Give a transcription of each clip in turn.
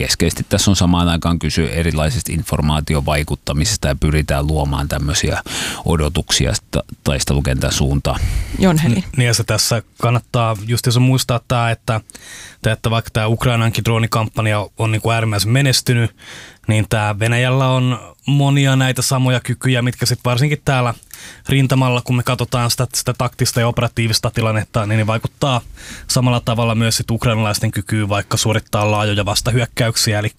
keskeisesti tässä on samaan aikaan kyse erilaisista informaatiovaikuttamisesta ja pyritään luomaan tämmöisiä odotuksia taistelukentän suuntaan. Jonheli. Niin ja se tässä kannattaa just muistaa tämä, että vaikka tämä Ukrainankin droonikampanja on niin kuin äärimmäisen menestynyt, niin tämä Venäjällä on monia näitä samoja kykyjä, mitkä sitten varsinkin täällä rintamalla, kun me katsotaan sitä taktista ja operatiivista tilannetta, niin ne vaikuttaa samalla tavalla myös sit ukrainalaisten kykyyn vaikka suorittaa laajoja vastahyökkäyksiä, eli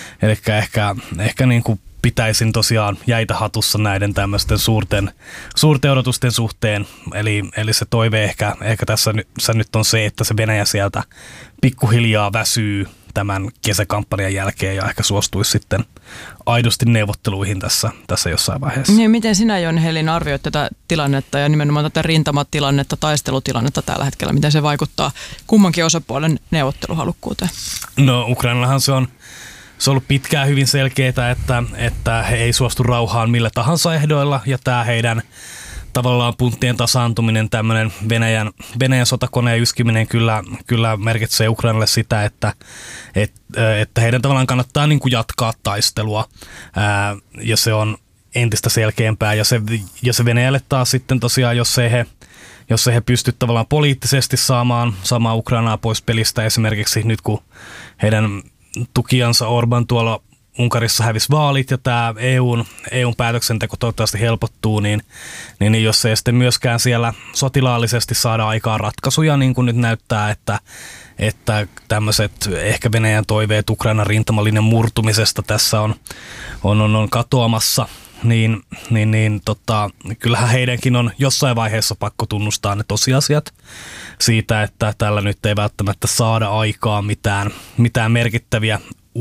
ehkä niin kuin pitäisin tosiaan jäitä hatussa näiden tämmöisten suurten odotusten suhteen, eli se toive ehkä tässä nyt on se, että se Venäjä sieltä pikkuhiljaa väsyy tämän kesäkampanjan jälkeen ja ehkä suostuisi sitten aidosti neuvotteluihin tässä jossain vaiheessa. Niin, miten sinä, Jonhelin, arvioit tätä tilannetta ja nimenomaan tätä rintamatilannetta, taistelutilannetta tällä hetkellä? Miten se vaikuttaa kummankin osapuolen neuvotteluhalukkuuteen? No Ukrainallahan se on ollut pitkään hyvin selkeää, että he ei suostu rauhaan millä tahansa ehdoilla ja tämä heidän tavallaan punttien tasaantuminen, tämmöinen Venäjän sotakoneen yskiminen kyllä merkitsee Ukrainalle sitä, että heidän tavallaan kannattaa niin kuin jatkaa taistelua ja se on entistä selkeämpää ja se Venäjälle taas sitten tosiaan, jos he pystyvät tavallaan poliittisesti saamaan Ukrainaa pois pelistä esimerkiksi nyt kun heidän tukijansa Orban tuolla Unkarissa hävisi vaalit ja tämä EUn päätöksenteko toivottavasti helpottuu, niin jos ei sitten myöskään siellä sotilaallisesti saada aikaan ratkaisuja, niin kuin nyt näyttää, että tämmöiset ehkä Venäjän toiveet Ukrainan rintamalinjan murtumisesta tässä on katoamassa, niin kyllähän heidänkin on jossain vaiheessa pakko tunnustaa ne tosiasiat siitä, että tällä nyt ei välttämättä saada aikaa mitään merkittäviä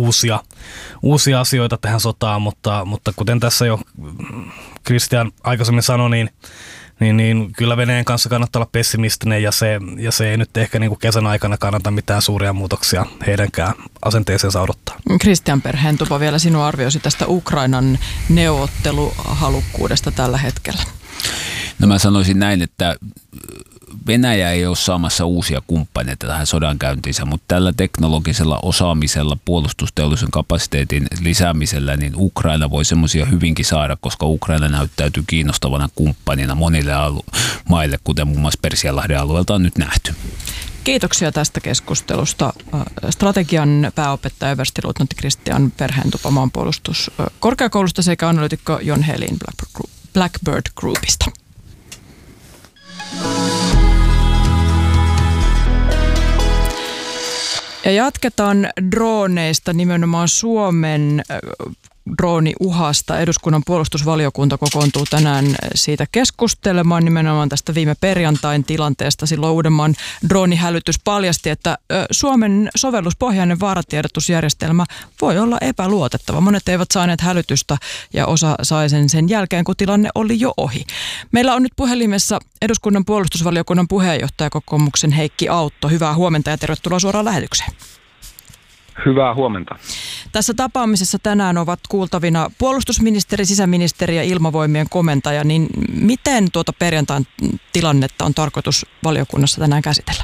uusia asioita tähän sotaan, mutta kuten tässä jo Christian aikaisemmin sanoi, niin kyllä Venäjän kanssa kannattaa olla pessimistinen ja se ei nyt ehkä niin kuin kesän aikana kannata mitään suuria muutoksia heidänkään asenteeseensa odottaa. Christian Perhentupa, vielä sinun arvioisi tästä Ukrainan neuvotteluhalukkuudesta tällä hetkellä. No mä sanoisin näin, että Venäjä ei ole saamassa uusia kumppaneita tähän sodankäyntiinsä, mutta tällä teknologisella osaamisella, puolustusteollisen kapasiteetin lisäämisellä, niin Ukraina voi semmoisia hyvinkin saada, koska Ukraina näyttäytyy kiinnostavana kumppanina monille maille, kuten muun muassa Persianlahden alueelta on nyt nähty. Kiitoksia tästä keskustelusta. Strategian pääopettaja everstiluutnantti Christian Perhentupa maanpuolustuskorkeakoulusta sekä analyytikko Jonhelin Blackbird Groupista. Ja jatketaan droneista, nimenomaan Suomen drooniuhasta. Eduskunnan puolustusvaliokunta kokoontuu tänään siitä keskustelemaan nimenomaan tästä viime perjantain tilanteesta. Silloin Uudenmaan droonihälytys paljasti, että Suomen sovelluspohjainen vaaratiedotusjärjestelmä voi olla epäluotettava. Monet eivät saaneet hälytystä ja osa sai sen jälkeen, kun tilanne oli jo ohi. Meillä on nyt puhelimessa eduskunnan puolustusvaliokunnan puheenjohtaja kokoomuksen Heikki Autto. Hyvää huomenta ja tervetuloa suoraan lähetykseen. Hyvää huomenta. Tässä tapaamisessa tänään ovat kuultavina puolustusministeri, sisäministeri ja ilmavoimien komentaja. Niin miten tuota perjantain tilannetta on tarkoitus valiokunnassa tänään käsitellä?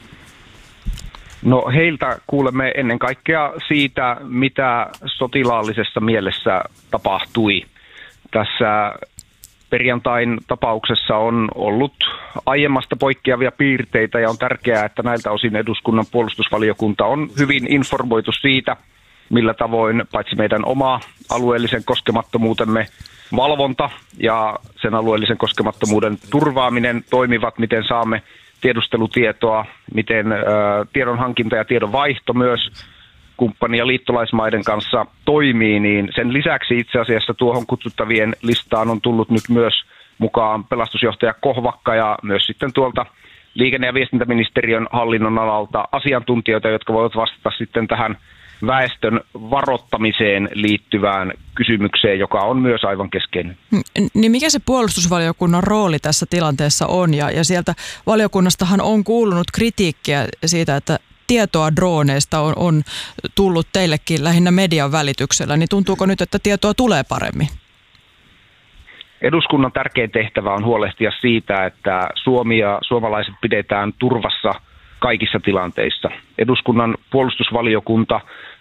No heiltä kuulemme ennen kaikkea siitä, mitä sotilaallisessa mielessä tapahtui. Tässä perjantain tapauksessa on ollut aiemmasta poikkeavia piirteitä ja on tärkeää, että näiltä osin eduskunnan puolustusvaliokunta on hyvin informoitu siitä, millä tavoin paitsi meidän oma alueellisen koskemattomuutemme valvonta ja sen alueellisen koskemattomuuden turvaaminen toimivat, miten saamme tiedustelutietoa, miten tiedonhankinta ja tiedonvaihto myös kumppani- ja liittolaismaiden kanssa toimii, niin sen lisäksi itse asiassa tuohon kutsuttavien listaan on tullut nyt myös mukaan pelastusjohtaja Kohvakka ja myös sitten tuolta liikenne- ja viestintäministeriön hallinnon alalta asiantuntijoita, jotka voivat vastata sitten tähän väestön varoittamiseen liittyvään kysymykseen, joka on myös aivan keskeinen. Niin mikä se puolustusvaliokunnan rooli tässä tilanteessa on? Ja sieltä valiokunnastahan on kuulunut kritiikkiä siitä, että tietoa droneista on tullut teillekin lähinnä median välityksellä, niin tuntuuko nyt, että tietoa tulee paremmin? Eduskunnan tärkein tehtävä on huolehtia siitä, että Suomi ja suomalaiset pidetään turvassa kaikissa tilanteissa. Eduskunnan puolustusvaliokunta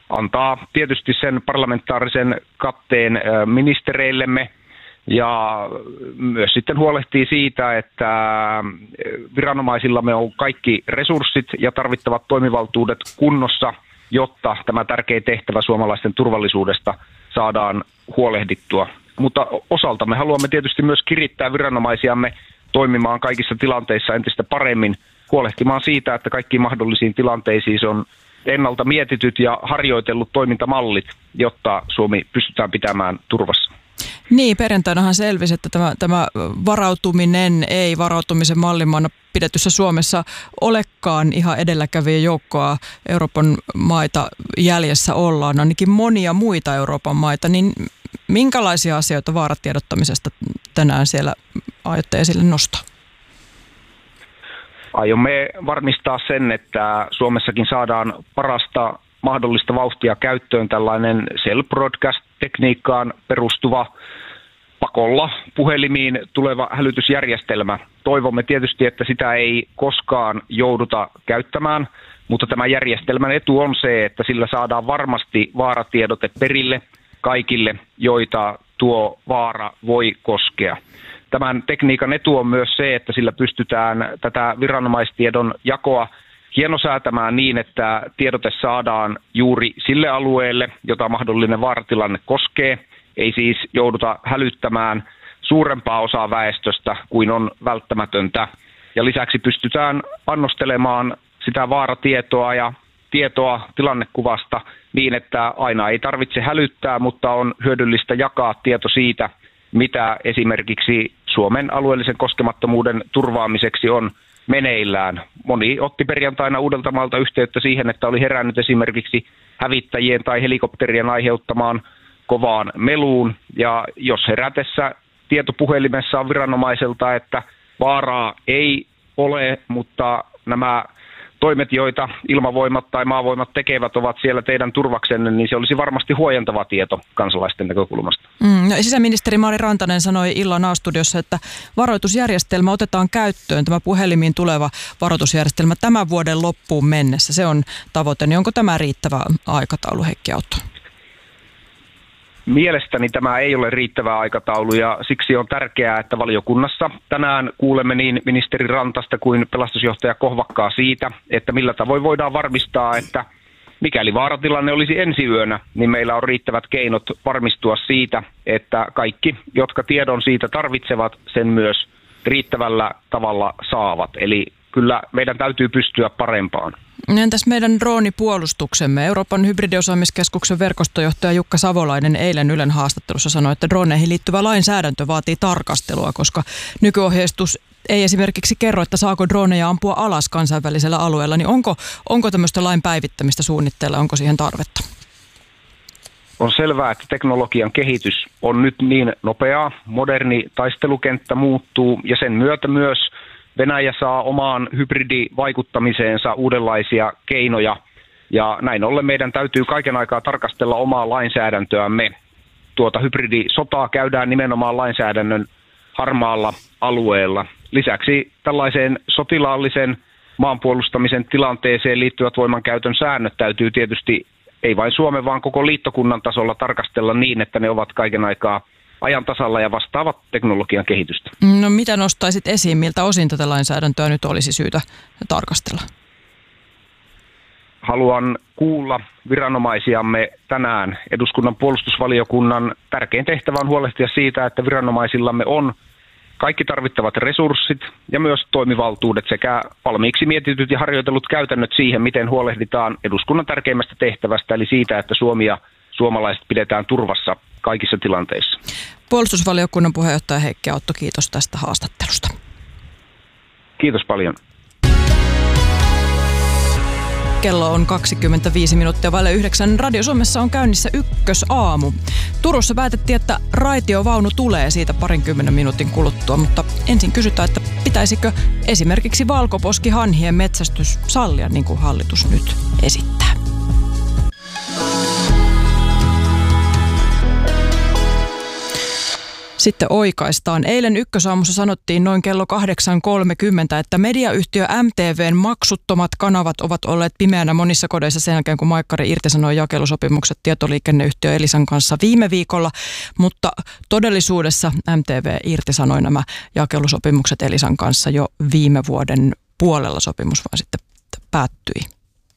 antaa tietysti sen parlamentaarisen katteen ministereillemme ja myös sitten huolehtii siitä, että viranomaisillamme on kaikki resurssit ja tarvittavat toimivaltuudet kunnossa, jotta tämä tärkeä tehtävä suomalaisten turvallisuudesta saadaan huolehdittua. Mutta osalta me haluamme tietysti myös kirittää viranomaisiamme toimimaan kaikissa tilanteissa entistä paremmin, huolehtimaan siitä, että kaikkiin mahdollisiin tilanteisiin on ennalta mietityt ja harjoitellut toimintamallit, jotta Suomi pystytään pitämään turvassa. Niin, perjantainahan selvisi, että tämä varautuminen ei varautumisen mallimaana pidetyssä Suomessa olekaan ihan edelläkävijä joukkoa Euroopan maita jäljessä ollaan, ainakin monia muita Euroopan maita, niin minkälaisia asioita vaaratiedottamisesta tänään siellä aiotte esille nostaa? Aiomme varmistaa sen, että Suomessakin saadaan parasta mahdollista vauhtia käyttöön tällainen cell broadcast-tekniikkaan perustuva pakolla puhelimiin tuleva hälytysjärjestelmä. Toivomme tietysti, että sitä ei koskaan jouduta käyttämään, mutta tämän järjestelmän etu on se, että sillä saadaan varmasti vaaratiedote perille kaikille, joita tuo vaara voi koskea. Tämän tekniikan etu on myös se, että sillä pystytään tätä viranomaistiedon jakoa hienosäätämään niin, että tiedote saadaan juuri sille alueelle, jota mahdollinen vaaratilanne koskee. Ei siis jouduta hälyttämään suurempaa osaa väestöstä kuin on välttämätöntä. Ja lisäksi pystytään annostelemaan sitä vaaratietoa ja tietoa tilannekuvasta niin, että aina ei tarvitse hälyttää, mutta on hyödyllistä jakaa tieto siitä, mitä esimerkiksi Suomen alueellisen koskemattomuuden turvaamiseksi on meneillään. Moni otti perjantaina Uudeltamaalta yhteyttä siihen, että oli herännyt esimerkiksi hävittäjien tai helikopterien aiheuttamaan kovaan meluun. Ja jos herätessä tietopuhelimessa on viranomaiselta, että vaaraa ei ole, mutta nämä toimet, joita ilmavoimat tai maavoimat tekevät, ovat siellä teidän turvaksenne, niin se olisi varmasti huojentava tieto kansalaisten näkökulmasta. Sisäministeri Mari Rantanen sanoi illan A-studiossa, että varoitusjärjestelmä otetaan käyttöön, tämä puhelimiin tuleva varoitusjärjestelmä tämän vuoden loppuun mennessä. Se on tavoite, niin onko tämä riittävä aikataulu, Heikki Autto? Mielestäni tämä ei ole riittävä aikataulu ja siksi on tärkeää, että valiokunnassa tänään kuulemme niin ministeri Rantasta kuin pelastusjohtaja Kohvakkaa siitä, että millä tavoin voidaan varmistaa, että mikäli vaaratilanne olisi ensi yönä, niin meillä on riittävät keinot varmistua siitä, että kaikki, jotka tiedon siitä tarvitsevat, sen myös riittävällä tavalla saavat. Eli kyllä meidän täytyy pystyä parempaan. Entäs meidän droonipuolustuksemme? Euroopan hybridiosaamiskeskuksen verkostojohtaja Jukka Savolainen eilen Ylen haastattelussa sanoi, että droneihin liittyvä lainsäädäntö vaatii tarkastelua, koska nykyohjeistus ei esimerkiksi kerro, että saako droneja ampua alas kansainvälisellä alueella. Niin onko tämmöistä lain päivittämistä suunnitteilla, onko siihen tarvetta? On selvää, että teknologian kehitys on nyt niin nopeaa, moderni taistelukenttä muuttuu ja sen myötä myös Venäjä saa omaan hybridivaikuttamiseensa uudenlaisia keinoja ja näin ollen meidän täytyy kaiken aikaa tarkastella omaa lainsäädäntöämme. Tuota hybridisotaa käydään nimenomaan lainsäädännön harmaalla alueella. Lisäksi tällaiseen sotilaallisen maanpuolustamisen tilanteeseen liittyvät voimankäytön säännöt täytyy tietysti ei vain Suomen, vaan koko liittokunnan tasolla tarkastella niin, että ne ovat kaiken aikaa ajan tasalla ja vastaavat teknologian kehitystä. No mitä nostaisit esiin, miltä osin tätä lainsäädäntöä nyt olisi syytä tarkastella? Haluan kuulla viranomaisiamme tänään. Eduskunnan puolustusvaliokunnan tärkein tehtävä on huolehtia siitä, että viranomaisillamme on kaikki tarvittavat resurssit ja myös toimivaltuudet sekä valmiiksi mietityt ja harjoitellut käytännöt siihen, miten huolehditaan eduskunnan tärkeimmästä tehtävästä, eli siitä, että Suomi ja suomalaiset pidetään turvassa kaikissa tilanteissa. Puolustusvaliokunnan puheenjohtaja Heikki Autto, kiitos tästä haastattelusta. Kiitos paljon. Kello on 25 minuuttia vaille 9. Radio Suomessa on käynnissä Ykkösaamu. Turussa päätettiin, että raitiovaunu tulee siitä 20 minuutin kuluttua, mutta ensin kysytään, että pitäisikö esimerkiksi valkoposkihanhien metsästys sallia, niin kuin hallitus nyt esittää. Sitten oikaistaan. Eilen Ykkösaamussa sanottiin noin kello 8.30, että mediayhtiö MTVn maksuttomat kanavat ovat olleet pimeänä monissa kodeissa sen jälkeen, kun Maikkari irtisanoi jakelusopimukset tietoliikenneyhtiö Elisan kanssa viime viikolla. Mutta todellisuudessa MTV irtisanoi nämä jakelusopimukset Elisan kanssa jo viime vuoden puolella. Sopimus vaan sitten päättyi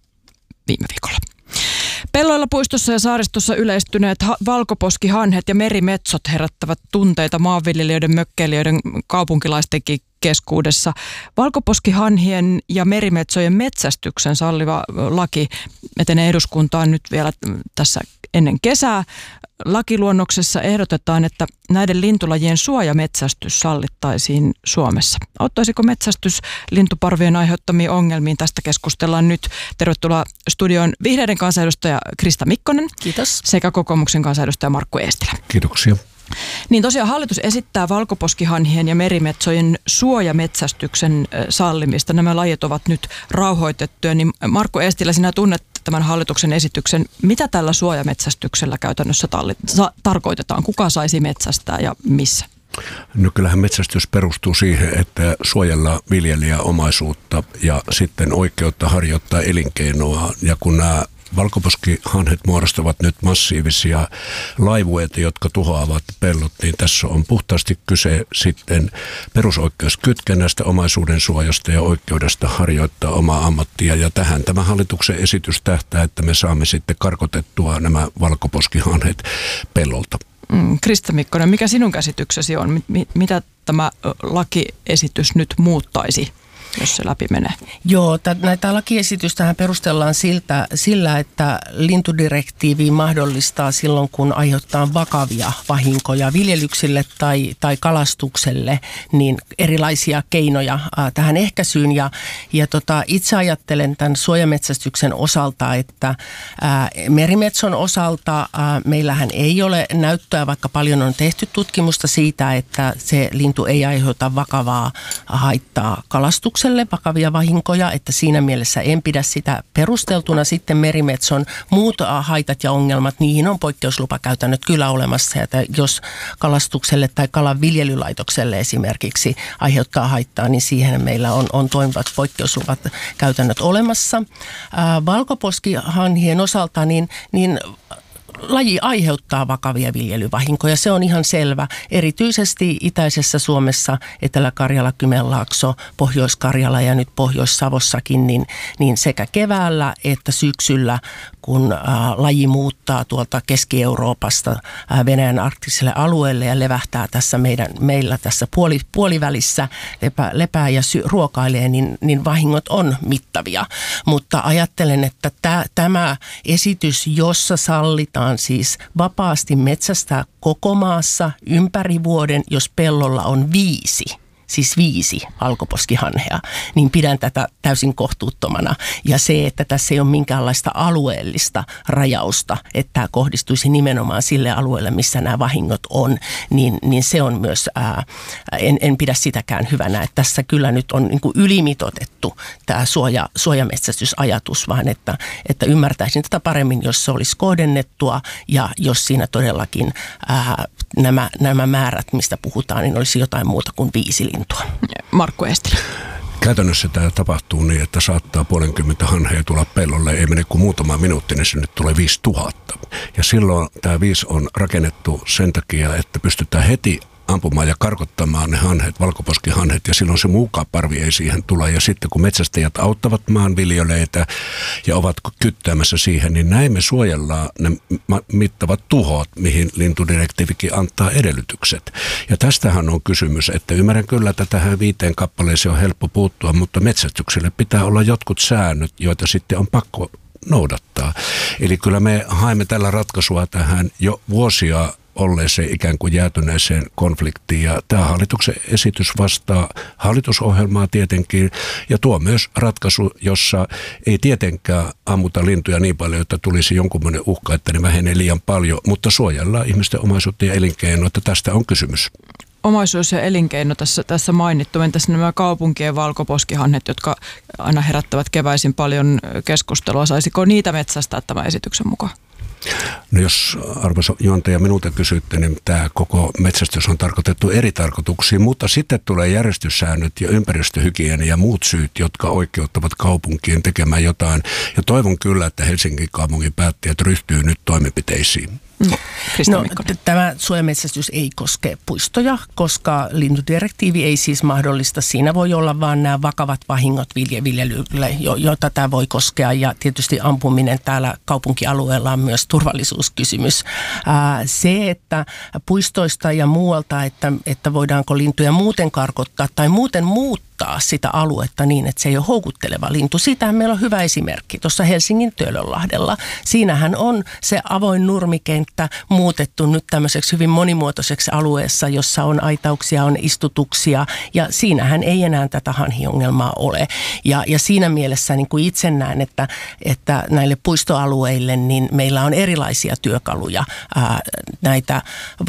viime viikolla. Pelloilla, puistossa ja saaristossa yleistyneet valkoposkihanhet ja merimetsot herättävät tunteita maanviljelijöiden, mökkeilijöiden, kaupunkilaistenkin keskuudessa. Valkoposkihanhien ja merimetsojen metsästyksen salliva laki etenee eduskuntaan nyt vielä tässä ennen kesää. Lakiluonnoksessa ehdotetaan, että näiden lintulajien suojametsästys sallittaisiin Suomessa. Auttaisiko metsästys lintuparvien aiheuttamiin ongelmiin? Tästä keskustellaan nyt. Tervetuloa studioon vihreiden kansanedustaja Krista Mikkonen. Kiitos. Sekä kokoomuksen kansanedustaja Markku Eestilä. Kiitoksia. Niin tosiaan hallitus esittää valkoposkihanhien ja merimetsojen suojametsästyksen sallimista. Nämä lajit ovat nyt rauhoitettuja. Niin Markku Eestilä, sinä tunnet tämän hallituksen esityksen. Mitä tällä suojametsästyksellä käytännössä tarkoitetaan? Kuka saisi metsästää ja missä? No kyllähän metsästys perustuu siihen, että suojellaan viljelijäomaisuutta ja sitten oikeutta harjoittaa elinkeinoa. Ja kun nämä valkoposkihanhet muodostavat nyt massiivisia laivueita, jotka tuhoavat pellot, niin tässä on puhtaasti kyse sitten perusoikeuskytkennästä, omaisuuden suojasta ja oikeudesta harjoittaa omaa ammattia. Ja tähän tämä hallituksen esitys tähtää, että me saamme sitten karkotettua nämä valkoposkihanhet pellolta. Krista Mikkonen, mikä sinun käsityksesi on? Mitä tämä lakiesitys nyt muuttaisi, jos se läpi menee? Joo, näitä lakiesitystähän perustellaan sillä, että lintudirektiivi mahdollistaa silloin, kun aiheuttaa vakavia vahinkoja viljelyksille tai kalastukselle, niin erilaisia keinoja tähän ehkäisyyn. Ja itse ajattelen tämän suojametsästyksen osalta, että merimetson osalta meillähän ei ole näyttöä, vaikka paljon on tehty tutkimusta siitä, että se lintu ei aiheuta vakavaa haittaa kalastukselle, vakavia vahinkoja, että siinä mielessä en pidä sitä perusteltuna. Sitten merimetson muut haitat ja ongelmat, niihin on poikkeuslupakäytännöt kyllä olemassa, että jos kalastukselle tai kalan viljelylaitokselle esimerkiksi aiheuttaa haittaa, niin siihen meillä on toimivat poikkeusluvat käytännöt olemassa. Valkoposkihanhien osalta niin laji aiheuttaa vakavia viljelyvahinkoja, se on ihan selvä. Erityisesti itäisessä Suomessa, Etelä-Karjala, Kymenlaakso, Pohjois-Karjala ja nyt Pohjois-Savossakin, niin sekä keväällä että syksyllä, kun laji muuttaa tuolta Keski-Euroopasta Venäjän arktiselle alueelle ja levähtää tässä meillä tässä puolivälissä, lepää ja ruokailee, niin vahingot on mittavia. Mutta ajattelen, että tämä esitys, jossa sallitaan siis vapaasti metsästää koko maassa ympäri vuoden, jos pellolla on 5 valkoposkihanhea, niin pidän tätä täysin kohtuuttomana. Ja se, että tässä ei ole minkäänlaista alueellista rajausta, että tämä kohdistuisi nimenomaan sille alueelle, missä nämä vahingot on, niin se on myös, en pidä sitäkään hyvänä. Että tässä kyllä nyt on niin kuin ylimitoitettu tämä suojametsästysajatus, vaan että ymmärtäisin tätä paremmin, jos se olisi kohdennettua ja jos siinä todellakin nämä määrät, mistä puhutaan, niin olisi jotain muuta kuin 5 lintua. Markku Eestilä. Käytännössä tämä tapahtuu niin, että saattaa 50 hanhea tulla pellolle, ei mene kuin muutama minuutti, niin se nyt tulee 5000. Ja silloin tämä 5 on rakennettu sen takia, että pystytään heti ampumaan ja karkottamaan ne hanhet, valkoposkihanhet, ja silloin se muukaan parvi ei siihen tule. Ja sitten kun metsästäjät auttavat maanviljelijöitä ja ovat kyttäämässä siihen, niin näin me suojellaan ne mittavat tuhot, mihin lintudirektiivikin antaa edellytykset. Ja tästähän on kysymys, että ymmärrän kyllä, että tähän 5 kappaleeseen on helppo puuttua, mutta metsästykselle pitää olla jotkut säännöt, joita sitten on pakko noudattaa. Eli kyllä me haemme tällä ratkaisua tähän jo vuosia olleeseen ikään kuin jäätyneeseen konfliktiin. Ja tämä hallituksen esitys vastaa hallitusohjelmaa tietenkin ja tuo myös ratkaisu, jossa ei tietenkään ammuta lintuja niin paljon, että tulisi jonkunmoinen uhka, että ne vähenee liian paljon, mutta suojellaan ihmisten omaisuutta ja elinkeinoa, että tästä on kysymys. Omaisuus ja elinkeino tässä mainittu. Entäs nämä kaupunkien valkoposkihanhet, jotka aina herättävät keväisin paljon keskustelua? Saisiko niitä metsästää tämän esityksen mukaan? No jos arvoisa juontaja minulta kysytte, niin tämä koko metsästys on tarkoitettu eri tarkoituksiin, mutta sitten tulee järjestyssäännöt ja ympäristöhygienia ja muut syyt, jotka oikeuttavat kaupunkien tekemään jotain. Ja toivon kyllä, että Helsingin kaupungin päättäjät ryhtyy nyt toimenpiteisiin. No, tämä suojametsästys ei koske puistoja, koska lintudirektiivi ei siis mahdollista. Siinä voi olla vain nämä vakavat vahingot viljelylle, joita tämä voi koskea. Ja tietysti ampuminen täällä kaupunkialueella on myös turvallisuuskysymys. Se, että puistoista ja muualta, että voidaanko lintuja muuten karkottaa tai muuten muuttaa sitä aluetta niin, että se ei ole houkutteleva lintu. Siitähän meillä on hyvä esimerkki tuossa Helsingin Töölönlahdella. Siinähän on se avoin nurmikenttä muutettu nyt tämmöiseksi hyvin monimuotoiseksi alueessa, jossa on aitauksia, on istutuksia ja siinähän ei enää tätä hanhiongelmaa ole. Ja siinä mielessä niin kuin itse näen, että näille puistoalueille niin meillä on erilaisia työkaluja näitä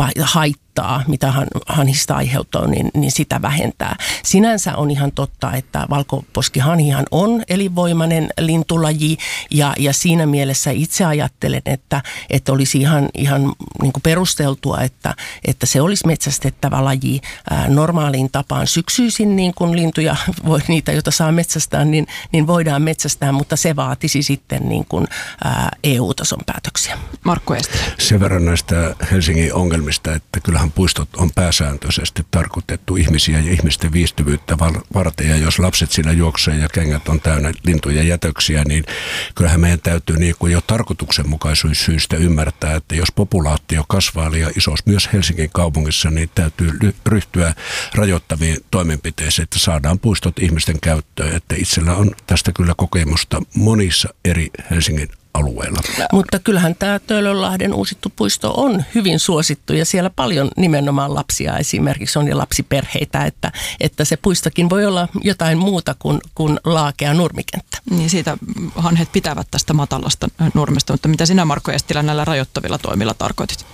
mitä hanhista aiheutuu, niin sitä vähentää. Sinänsä on ihan totta, että valkoposkihanhihan on elinvoimainen lintulaji ja siinä mielessä itse ajattelen, että olisi ihan niin kuin perusteltua, että se olisi metsästettävä laji normaaliin tapaan syksyisin, niin kuin lintuja, niitä, joita saa metsästää, niin voidaan metsästää, mutta se vaatisi sitten niin kuin EU-tason päätöksiä. Markku Eestilä. Sen verran näistä Helsingin ongelmista, että kyllähän puistot on pääsääntöisesti tarkoitettu ihmisiä ja ihmisten viihtyvyyttä varten. Ja jos lapset siinä juoksee ja kengät on täynnä lintuja jätöksiä, niin kyllähän meidän täytyy niin kuin jo tarkoituksenmukaisuussyistä ymmärtää, että jos populaatio kasvaa liian isossa myös Helsingin kaupungissa, niin täytyy ryhtyä rajoittaviin toimenpiteisiin, että saadaan puistot ihmisten käyttöön. Että itsellä on tästä kyllä kokemusta monissa eri Helsingin alueella. Mutta kyllähän tämä Töölönlahden uusittu puisto on hyvin suosittu ja siellä paljon nimenomaan lapsia esimerkiksi on ja lapsiperheitä, että se puistokin voi olla jotain muuta kuin laakea nurmikenttä. Niin siitä hanhet pitävät tästä matalasta nurmesta, mutta mitä sinä Markku Eestilä näillä rajoittavilla toimilla tarkoitit?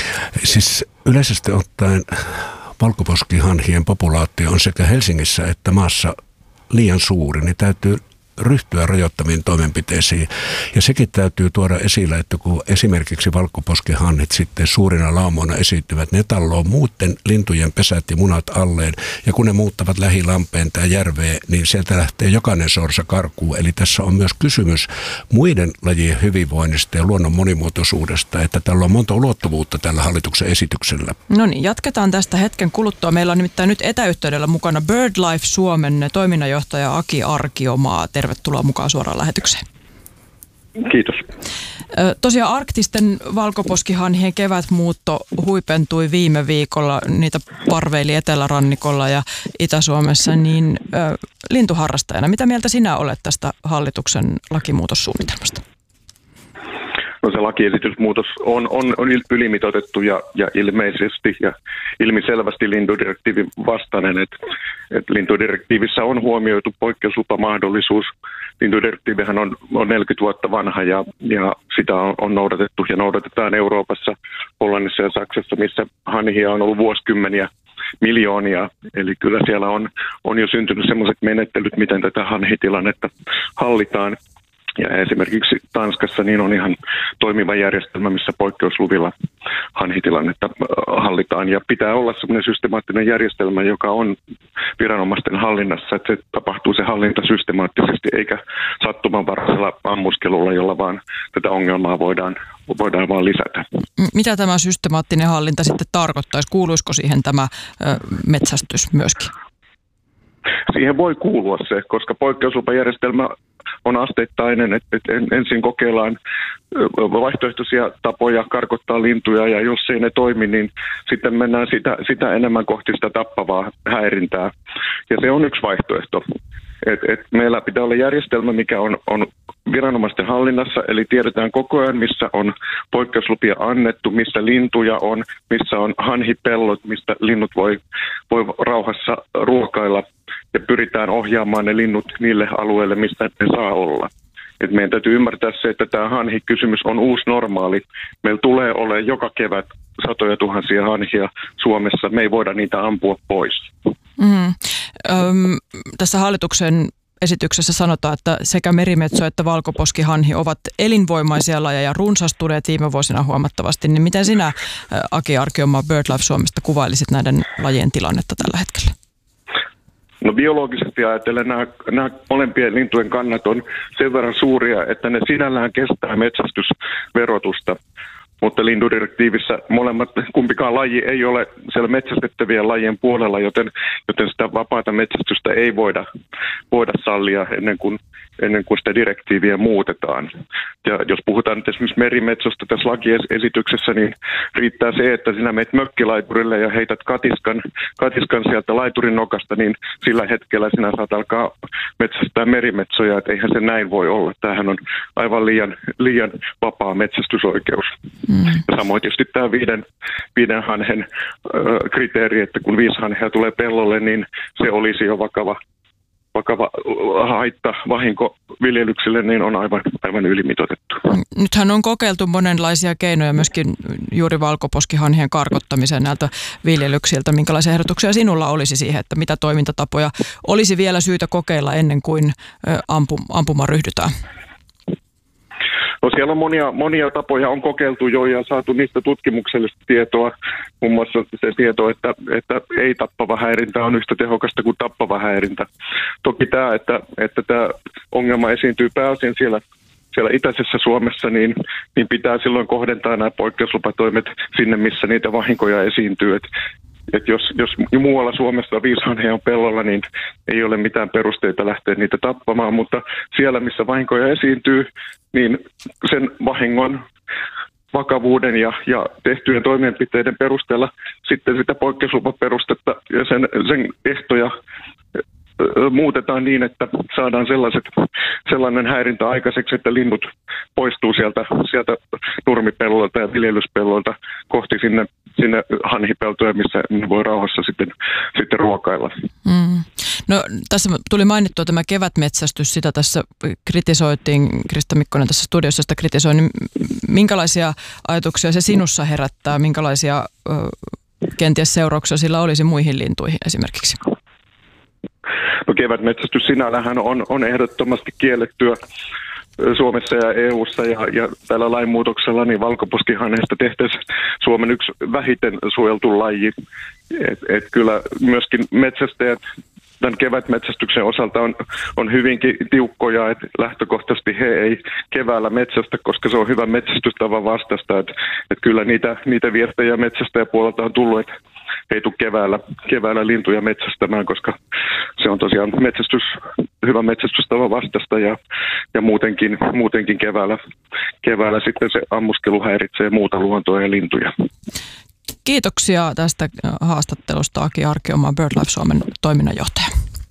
Siis yleisesti ottaen valkoposkihanhien populaatio on sekä Helsingissä että maassa liian suuri, niin täytyy ryhtyä rajoittaviin toimenpiteisiin. Ja sekin täytyy tuoda esille, että kun esimerkiksi valkoposkihannit sitten suurina laumoina esiintyvät, ne talloo muuten lintujen pesät ja munat alleen. Ja kun ne muuttavat lähilampeen tai järveen, niin sieltä lähtee jokainen sorsa karkuun. Eli tässä on myös kysymys muiden lajien hyvinvoinnista ja luonnon monimuotoisuudesta, että tällä on monta ulottuvuutta tällä hallituksen esityksellä. No niin, jatketaan tästä hetken kuluttua. Meillä on nimittäin nyt etäyhteydellä mukana BirdLife Suomen toiminnanjohtaja Aki Arkiomaa. Tervetuloa mukaan suoraan lähetykseen. Kiitos. Tosiaan arktisten valkoposkihanhien kevätmuutto huipentui viime viikolla. Niitä parveili Etelärannikolla ja Itä-Suomessa. Niin lintuharrastajana, mitä mieltä sinä olet tästä hallituksen lakimuutossuunnitelmasta? No se lakiesitysmuutos on ylimitoitettu ja ilmeisesti ja ilmiselvästi lintudirektiivin vastainen, että lintudirektiivissä on huomioitu poikkeuslupamahdollisuus. Lintudirektiivihän on 40 vuotta vanha ja sitä on noudatettu ja noudatetaan Euroopassa, Hollannissa ja Saksassa, missä hanhia on ollut vuosikymmeniä, miljoonia. Eli kyllä siellä on jo syntynyt sellaiset menettelyt, miten tätä hanhitilannetta hallitaan. Ja esimerkiksi Tanskassa niin on ihan toimiva järjestelmä, missä poikkeusluvilla hanhitilannetta hallitaan. Ja pitää olla sellainen systemaattinen järjestelmä, joka on viranomaisten hallinnassa, että se tapahtuu se hallinta systemaattisesti eikä sattumanvaraisella ammuskelulla, jolla vaan tätä ongelmaa voidaan vaan lisätä. Mitä tämä systemaattinen hallinta sitten tarkoittaisi? Kuuluisiko siihen tämä metsästys myöskin? Siihen voi kuulua se, koska poikkeuslupajärjestelmä on asteittainen, että ensin kokeillaan vaihtoehtoisia tapoja karkottaa lintuja ja jos ei ne toimi, niin sitten mennään sitä enemmän kohti sitä tappavaa häirintää. Ja se on yksi vaihtoehto. Et meillä pitää olla järjestelmä, mikä on viranomaisten hallinnassa, eli tiedetään koko ajan, missä on poikkeuslupia annettu, missä lintuja on, missä on hanhipellot, mistä linnut voi rauhassa ruokailla ja pyritään ohjaamaan ne linnut niille alueille, mistä ne saa olla. Et meidän täytyy ymmärtää se, että tämä hanhikysymys on uusi normaali. Meillä tulee olemaan joka kevät satoja tuhansia hanhia Suomessa. Me ei voida niitä ampua pois. Tässä hallituksen esityksessä sanotaan, että sekä merimetso että valkoposkihanhi ovat elinvoimaisia lajeja ja runsastuneet viime vuosina huomattavasti. Niin miten sinä, Aki Arkeomaa BirdLife Suomesta, kuvailisit näiden lajien tilannetta tällä hetkellä? No biologisesti ajatellen nämä molempien lintujen kannat on sen verran suuria, että ne sinällään kestää metsästysverotusta. Mutta lintudirektiivissä kumpikaan laji ei ole siellä metsästettävien lajien puolella, joten sitä vapaata metsästystä ei voida sallia ennen kuin sitä direktiiviä muutetaan. Ja jos puhutaan nyt esimerkiksi merimetsosta tässä lakiesityksessä, niin riittää se, että sinä menet mökkilaiturille ja heität katiskan sieltä laiturin nokasta, niin sillä hetkellä sinä saat alkaa metsästää merimetsoja, että eihän se näin voi olla. Tämähän on aivan liian vapaa metsästysoikeus. Ja samoin tietysti tämä viiden hanhen kriteeri, että kun 5 hanhea tulee pellolle, niin se olisi jo vakava haitta, vahinko viljelyksille, niin on aivan ylimitoitettu. Nythän on kokeiltu monenlaisia keinoja myöskin juuri valkoposkihanhien karkottamiseen näiltä viljelyksiltä. Minkälaisia ehdotuksia sinulla olisi siihen, että mitä toimintatapoja olisi vielä syytä kokeilla ennen kuin ampumaan ryhdytään? No siellä on monia tapoja on kokeiltu jo ja saatu niistä tutkimuksellista tietoa. Muun muassa se tieto, että ei-tappava häirintä on yhtä tehokasta kuin tappava häirintä. Toki tämä, että tämä ongelma esiintyy pääosin siellä itäisessä Suomessa, niin pitää silloin kohdentaa nämä poikkeuslupatoimet sinne, missä niitä vahinkoja esiintyy. Että jos muualla Suomessa 5 hanhea on pellolla, niin ei ole mitään perusteita lähteä niitä tappamaan, mutta siellä, missä vahinkoja esiintyy, niin sen vahingon vakavuuden ja tehtyjen toimenpiteiden perusteella sitten sitä poikkeuslupaperustetta ja sen ehtoja muutetaan niin, että saadaan sellainen häirintä aikaiseksi, että linnut poistuu sieltä nurmipellolta ja viljelyspellolta kohti sinne hanhipeltoja, missä ne voi rauhassa sitten ruokailla. No, tässä tuli mainittua tämä kevätmetsästys, sitä tässä kritisoitiin, Krista Mikkonen tässä studiossa sitä kritisoi, niin minkälaisia ajatuksia se sinussa herättää, minkälaisia kenties seurauksia sillä olisi muihin lintuihin esimerkiksi? No kevätmetsästys sinällähän on ehdottomasti kiellettyä Suomessa ja EU:ssa ja tällä lainmuutoksella niin valkoposkihanhesta tehtäisiin Suomen yksi vähiten suojeltu laji. Et kyllä myöskin metsästäjät tämän kevätmetsästyksen osalta on hyvinkin tiukkoja, että lähtökohtaisesti he ei keväällä metsästä, koska se on hyvä metsästystavan vastaista. Että kyllä niitä viestejä metsästäjäpuolelta on tullut, että ei tule keväällä lintuja metsästämään, koska se on tosiaan hyvä metsästystavan vastaista ja muutenkin keväällä sitten se ammuskelu häiritsee muuta luontoa ja lintuja. Kiitoksia tästä haastattelusta, Aki Arkeomaa, BirdLife Suomen toiminnanjohtaja.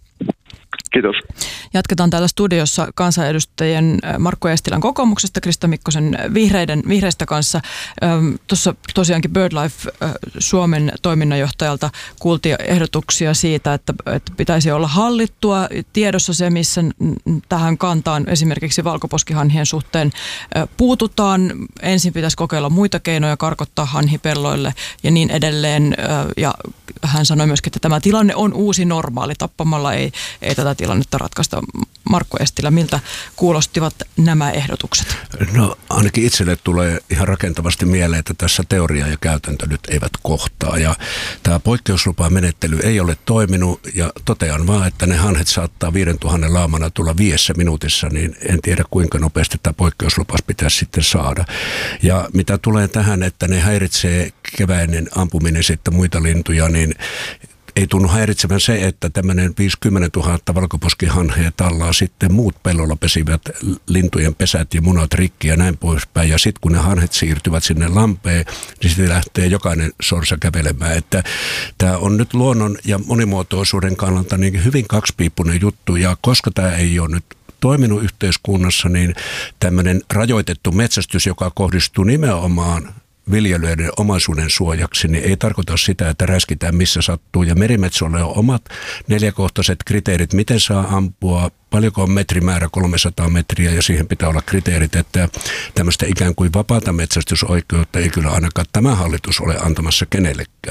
Kiitos. Jatketaan täällä studiossa kansanedustajien Markku Eestilän kokoomuksesta, Krista Mikkosen vihreistä kanssa. Tuossa tosiaankin BirdLife Suomen toiminnanjohtajalta kuultiin ehdotuksia siitä, että pitäisi olla hallittua tiedossa se, missä tähän kantaan esimerkiksi valkoposkihanhien suhteen puututaan. Ensin pitäisi kokeilla muita keinoja, karkottaa hanhipelloille ja niin edelleen. Ja hän sanoi myöskin, että tämä tilanne on uusi normaali. Tappamalla ei tätä tilannetta ratkaista. Markku Eestilä, miltä kuulostivat nämä ehdotukset? No ainakin itselle tulee ihan rakentavasti mieleen, että tässä teoria ja käytäntö nyt eivät kohtaa. Ja tämä poikkeuslupamenettely ei ole toiminut ja totean vaan, että ne hanhet saattaa 5000 laamana tulla 5 minuutissa, niin en tiedä kuinka nopeasti tämä poikkeuslupas pitäisi sitten saada. Ja mitä tulee tähän, että ne häiritsee keväinen ampuminen sitten muita lintuja, niin ei tunnu häiritsevän se, että tämmöinen 50 000 valkoposkihanhea tallaa sitten muut pellolla pesivät lintujen pesät ja munat rikki ja näin poispäin. Ja sitten kun ne hanhet siirtyvät sinne lampeen, niin sitten lähtee jokainen sorsa kävelemään. Että tämä on nyt luonnon ja monimuotoisuuden kannalta niin hyvin kaksipiippunen juttu. Ja koska tämä ei ole nyt toiminut yhteiskunnassa, niin tämmöinen rajoitettu metsästys, joka kohdistuu nimenomaan viljelijöiden omaisuuden suojaksi, niin ei tarkoita sitä, että räskitään missä sattuu. Ja merimetsolle on omat 4-kohtaiset kriteerit, miten saa ampua, paljonko on metrimäärä 300 metriä, ja siihen pitää olla kriteerit, että tämmöistä ikään kuin vapaata metsästysoikeutta ei kyllä ainakaan tämä hallitus ole antamassa kenellekään.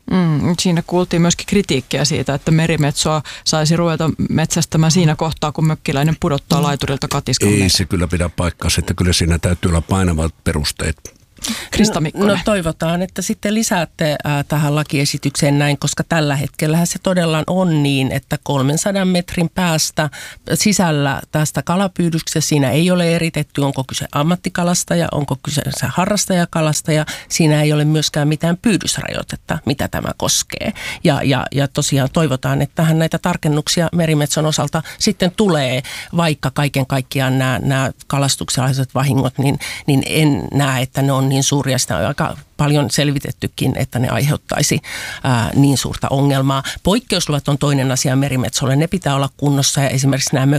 Siinä kuultiin myöskin kritiikkiä siitä, että merimetsoa saisi ruveta metsästämään siinä kohtaa, kun mökkiläinen pudottaa laiturilta katiskan. Ei se kyllä pidä paikkaansa, että kyllä siinä täytyy olla painavat perusteet. Krista Mikkonen. No toivotaan, että sitten lisäätte tähän lakiesitykseen näin, koska tällä hetkellä se todella on niin, että 300 metrin päästä sisällä tästä kalapyydyksestä siinä ei ole eritetty, onko kyse ammattikalastaja, onko kyse harrastajakalastaja, siinä ei ole myöskään mitään pyydysrajoitetta, mitä tämä koskee. Ja tosiaan toivotaan, että tähän näitä tarkennuksia merimetson osalta sitten tulee, vaikka kaiken kaikkiaan nämä kalastukselliset vahingot, niin en näe, että ne on niin suuria, sitä on aika paljon selvitettykin, että ne aiheuttaisi niin suurta ongelmaa. Poikkeusluvat on toinen asia merimetsolle. Ne pitää olla kunnossa ja esimerkiksi nämä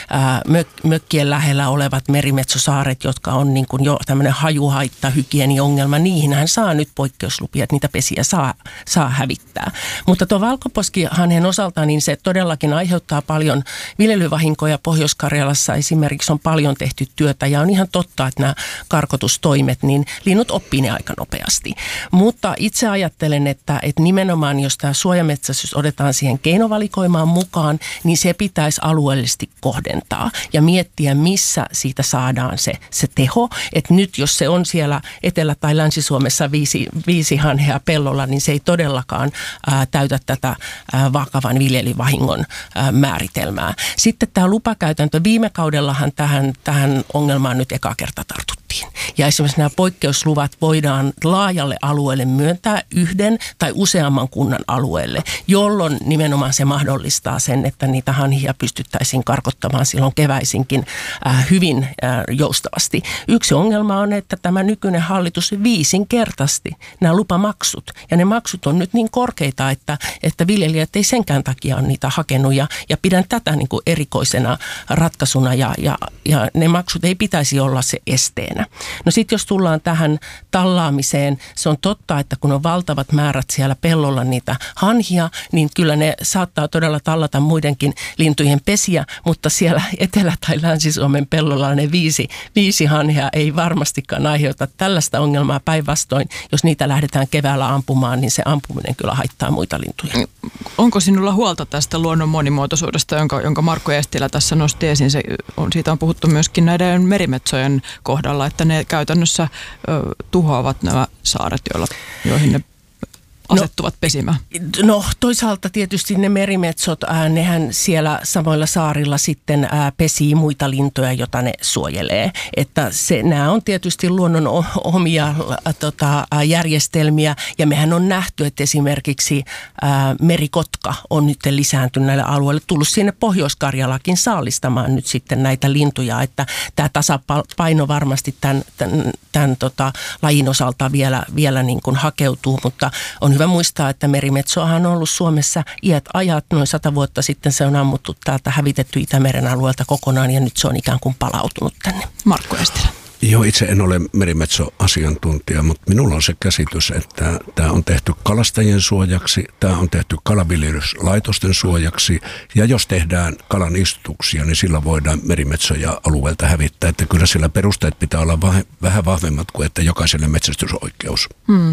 mökkien lähellä olevat merimetsosaaret, jotka on niin kuin jo tämmöinen hajuhaitta, hygieniongelma, niihinhän saa nyt poikkeuslupia, että niitä pesiä saa hävittää. Mutta tuo valkoposkihanhen osalta, niin se todellakin aiheuttaa paljon viljelyvahinkoja. Pohjois-Karjalassa esimerkiksi on paljon tehty työtä ja on ihan totta, että nämä karkotustoimet, niin linnut oppii ne aika nopeasti. Mutta itse ajattelen, että nimenomaan jos tämä suojametsästys otetaan siihen keinovalikoimaan mukaan, niin se pitäisi alueellisesti kohdentaa ja miettiä, missä siitä saadaan se teho. Että nyt jos se on siellä Etelä- tai Länsi-Suomessa 5 hanhea pellolla, niin se ei todellakaan täytä tätä vakavan viljelyvahingon määritelmää. Sitten tämä lupakäytäntö, viime kaudellahan tähän ongelmaan nyt eka kerta tartuttiin. Ja esimerkiksi nämä poikkeusluvat voidaan laajalle alueelle myöntää yhden tai useamman kunnan alueelle, jolloin nimenomaan se mahdollistaa sen, että niitä hanhia pystyttäisiin karkottamaan silloin keväisinkin hyvin joustavasti. Yksi ongelma on, että tämä nykyinen hallitus viisinkertaisesti nämä lupamaksut. Ja ne maksut on nyt niin korkeita, että viljelijät ei senkään takia ole niitä hakenut. Ja pidän tätä niin kuin erikoisena ratkaisuna ja ne maksut ei pitäisi olla se esteenä. No sitten jos tullaan tähän tallaamiseen, se on totta, että kun on valtavat määrät siellä pellolla niitä hanhia, niin kyllä ne saattaa todella tallata muidenkin lintujen pesiä, mutta siellä Etelä- tai Länsi-Suomen pellolla ne viisi hanhia ei varmastikaan aiheuta tällaista ongelmaa. Päinvastoin, jos niitä lähdetään keväällä ampumaan, niin se ampuminen kyllä haittaa muita lintuja. Onko sinulla huolta tästä luonnon monimuotoisuudesta, jonka Markku Eestilä tässä nosti esiin? Siitä on puhuttu myöskin näiden merimetsojen kohdalla, että ne käytännössä tuhoavat nämä saaret, joihin ne asettuvat pesimään? No toisaalta tietysti ne merimetsot, nehän siellä samoilla saarilla sitten pesii muita lintuja, joita ne suojelee. Että nämä on tietysti luonnon omia järjestelmiä ja mehän on nähty, että esimerkiksi merikotka on nyt lisääntynyt näille alueille, tullut sinne Pohjois-Karjalakin saalistamaan nyt sitten näitä lintuja, että tämä tasapaino varmasti tämän lajin osalta vielä niin kuin hakeutuu, mutta on hyvä muistaa, että merimetsoahan on ollut Suomessa iät ajat. Noin 100 vuotta sitten se on ammuttu täältä, hävitetty Itämeren alueelta kokonaan ja nyt se on ikään kuin palautunut tänne. Markku Eestilä. Joo, itse en ole merimetsoasiantuntija, mutta minulla on se käsitys, että tämä on tehty kalastajien suojaksi, tämä on tehty kalaviljelyslaitosten suojaksi ja jos tehdään kalan istutuksia, niin sillä voidaan merimetsoja alueelta hävittää. Että kyllä sillä perusteet pitää olla vähän vahvemmat kuin että jokaiselle metsästysoikeus.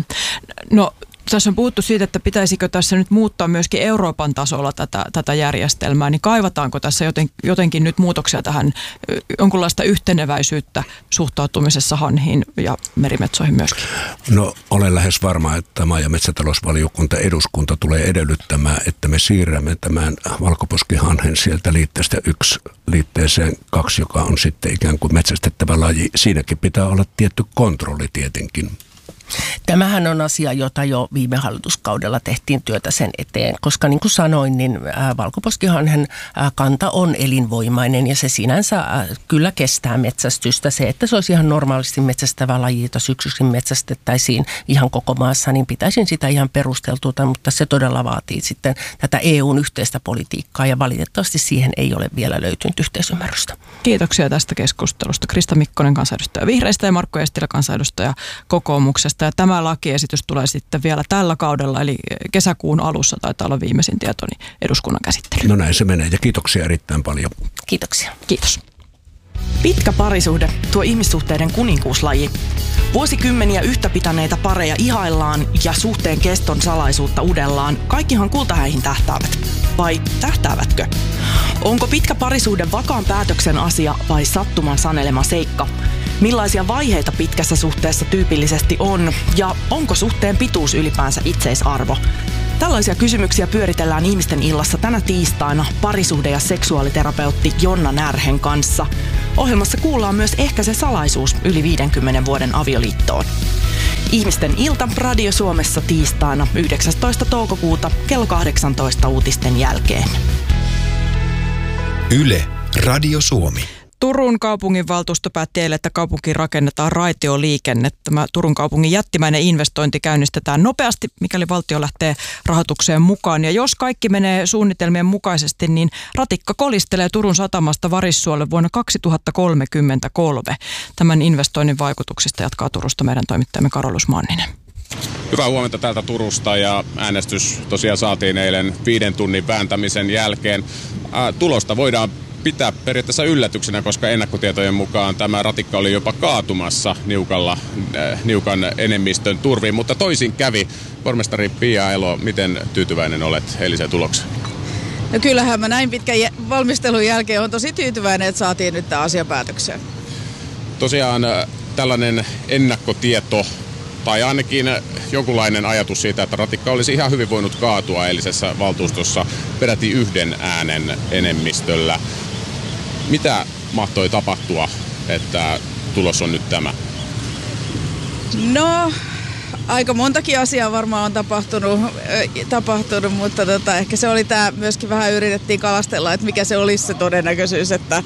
No tässä on puhuttu siitä, että pitäisikö tässä nyt muuttaa myöskin Euroopan tasolla tätä järjestelmää, niin kaivataanko tässä jotenkin nyt muutoksia tähän jonkunlaista yhteneväisyyttä suhtautumisessa hanhiin ja merimetsoihin myöskin? No olen lähes varma, että maa- ja metsätalousvaliokunta eduskunta tulee edellyttämään, että me siirrämme tämän valkoposkihanhen sieltä liitteestä 1 liitteeseen 2, joka on sitten ikään kuin metsästettävä laji. Siinäkin pitää olla tietty kontrolli tietenkin. Tämähän on asia, jota jo viime hallituskaudella tehtiin työtä sen eteen, koska niin kuin sanoin, niin valkoposkihanhen kanta on elinvoimainen ja se sinänsä kyllä kestää metsästystä. Se, että se olisi ihan normaalisti metsästävä laji, jota syksyisin metsästettäisiin ihan koko maassa, niin pitäisin sitä ihan perusteltua, mutta se todella vaatii sitten tätä EUn yhteistä politiikkaa ja valitettavasti siihen ei ole vielä löytynyt yhteisymmärrystä. Kiitoksia tästä keskustelusta. Krista Mikkonen, kansanedustaja Vihreistä ja Markku Eestilä, kansanedustaja Kokoomuksesta. Ja tämä lakiesitys tulee sitten vielä tällä kaudella, eli kesäkuun alussa taitaa olla viimeisin tietoni eduskunnan käsittely. No näin se menee ja kiitoksia erittäin paljon. Kiitoksia. Kiitos. Pitkä parisuhde, tuo ihmissuhteiden kuninkuuslaji. Vuosikymmeniä yhtä pitäneitä pareja ihaillaan ja suhteen keston salaisuutta udellaan. Kaikkihan kultahäihin tähtäävät. Vai tähtäävätkö? Onko pitkä parisuhde vakaan päätöksen asia vai sattuman sanelema seikka? Millaisia vaiheita pitkässä suhteessa tyypillisesti on? Ja onko suhteen pituus ylipäänsä itseisarvo? Tällaisia kysymyksiä pyöritellään Ihmisten illassa tänä tiistaina parisuhde- ja seksuaaliterapeutti Jonna Närhen kanssa. Ohjelmassa kuullaan myös ehkä se salaisuus yli 50 vuoden avioliittoon. Ihmisten ilta Radio Suomessa tiistaina 19. toukokuuta kello 18 uutisten jälkeen. Yle, Radio Suomi. Turun kaupunginvaltuusto päätti eilen, että kaupunkiin rakennetaan raitioliikenne. Tämä Turun kaupungin jättimäinen investointi käynnistetään nopeasti, mikäli valtio lähtee rahoitukseen mukaan. Ja jos kaikki menee suunnitelmien mukaisesti, niin ratikka kolistelee Turun satamasta Varissuolle vuonna 2033. Tämän investoinnin vaikutuksista jatkaa Turusta meidän toimittajamme Karolus Manninen. Hyvää huomenta täältä Turusta ja äänestys tosiaan saatiin eilen 5 tunnin vääntämisen jälkeen. Tulosta voidaan pitää periaatteessa yllätyksenä, koska ennakkotietojen mukaan tämä ratikka oli jopa kaatumassa niukan enemmistön turviin, mutta toisin kävi. Pormestari Pia Elo, miten tyytyväinen olet eiliseen tulokseen? No kyllähän mä näin pitkän valmistelun jälkeen on tosi tyytyväinen, että saatiin nyt tämä asia päätökseen. Tosiaan tällainen ennakkotieto tai ainakin jonkunlainen ajatus siitä, että ratikka olisi ihan hyvin voinut kaatua eilisessä valtuustossa peräti 1 äänen enemmistöllä. Mitä mahtoi tapahtua, että tulos on nyt tämä? No, aika montakin asiaa varmaan on tapahtunut, mutta ehkä se oli tämä, myöskin vähän yritettiin kalastella, että mikä se olisi se todennäköisyys, että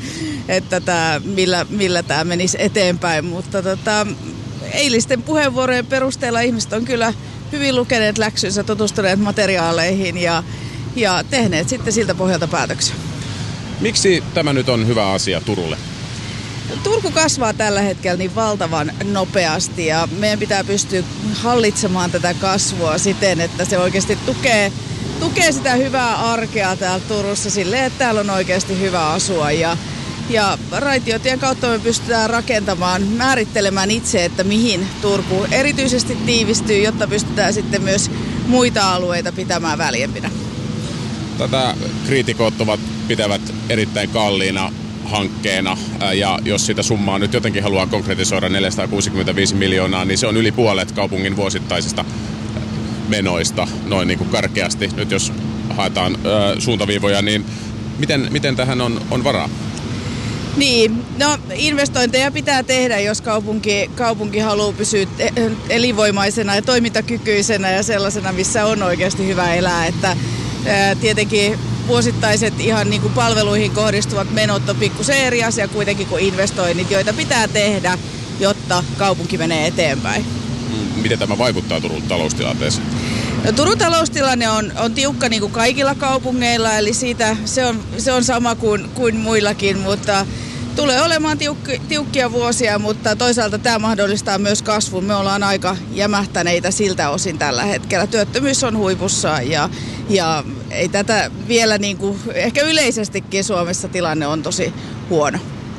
millä tämä menisi eteenpäin, mutta eilisten puheenvuorojen perusteella ihmiset on kyllä hyvin lukeneet läksynsä, tutustuneet materiaaleihin ja tehneet sitten siltä pohjalta päätöksen. Miksi tämä nyt on hyvä asia Turulle? Turku kasvaa tällä hetkellä niin valtavan nopeasti ja meidän pitää pystyä hallitsemaan tätä kasvua siten, että se oikeasti tukee sitä hyvää arkea täällä Turussa silleen, että täällä on oikeasti hyvä asua. Ja raitiotien kautta me pystytään rakentamaan, määrittelemään itse, että mihin Turku erityisesti tiivistyy, jotta pystytään sitten myös muita alueita pitämään väljempinä. Tätä kriitikot pitävät erittäin kalliina hankkeena ja jos sitä summaa nyt jotenkin haluaa konkretisoida 465 miljoonaa, niin se on yli puolet kaupungin vuosittaisista menoista noin niin kuin karkeasti. Nyt jos haetaan suuntaviivoja, niin miten tähän on varaa? Niin, no investointeja pitää tehdä, jos kaupunki haluaa pysyä elinvoimaisena ja toimintakykyisenä ja sellaisena, missä on oikeasti hyvä elää. Että tietenkin vuosittaiset ihan niin kuin palveluihin kohdistuvat menot on pikkusen eri asia kuitenkin kuin investoinnit, joita pitää tehdä, jotta kaupunki menee eteenpäin. Miten tämä vaikuttaa Turun taloustilanteeseen? No, Turun taloustilanne on tiukka niin kuin kaikilla kaupungeilla, eli se on sama kuin muillakin, mutta tulee olemaan tiukkia vuosia, mutta toisaalta tämä mahdollistaa myös kasvun. Me ollaan aika jämähtäneitä siltä osin tällä hetkellä. Työttömyys on huipussa ja ei tätä vielä niin kuin, ehkä yleisestikin Suomessa tilanne on tosi huono.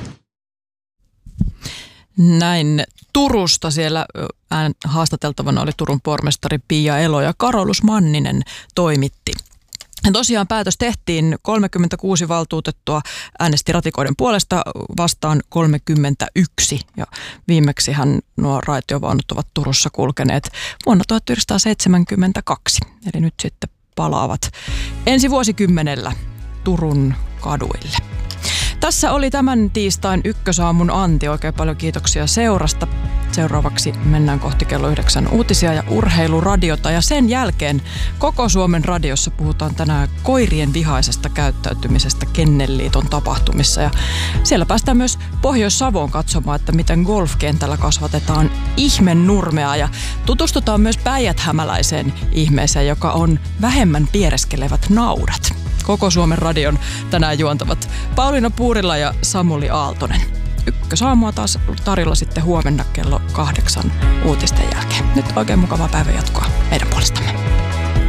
Näin Turusta siellä haastateltavana oli Turun pormestari Pia Elo ja Karolus Manninen toimitti. Ja tosiaan päätös tehtiin, 36 valtuutettua äänesti ratikoiden puolesta, vastaan 31. Ja viimeksihän nuo raitiovaunut ovat Turussa kulkeneet vuonna 1972. Eli nyt sitten palaavat ensi vuosikymmenellä Turun kaduille. Tässä oli tämän tiistain Ykkösaamun Antti. Oikein paljon kiitoksia seurasta. Seuraavaksi mennään kohti kello 9 uutisia ja urheiluradiota. Ja sen jälkeen koko Suomen radiossa puhutaan tänään koirien vihaisesta käyttäytymisestä Kennelliiton tapahtumissa. Ja siellä päästään myös Pohjois-Savoon katsomaan, että miten golfkentällä kasvatetaan ihmennurmea. Ja tutustutaan myös päijäthämäläiseen ihmeeseen, joka on vähemmän piereskelevät naudat. Koko Suomen radion tänään juontavat Pauliina Puurila ja Samuli Aaltonen. Ykkösaamua taas tarjolla sitten huomenna kello 8 uutisten jälkeen. Nyt oikein mukavaa päivänjatkoa meidän puolestamme.